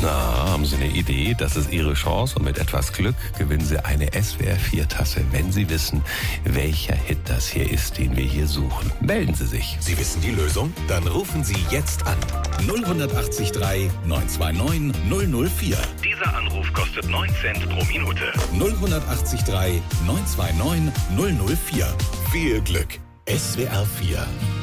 Na, haben Sie eine Idee? Das ist Ihre Chance und mit etwas Glück gewinnen Sie eine SWR 4-Tasse, wenn Sie wissen, welcher Hit das hier ist, den wir hier suchen. Melden Sie sich. Sie wissen die Lösung? Dann rufen Sie jetzt an. 08039 929 004. Dieser Anruf kostet 9 Cent pro Minute. 08039 929 004. Viel Glück. SWR 4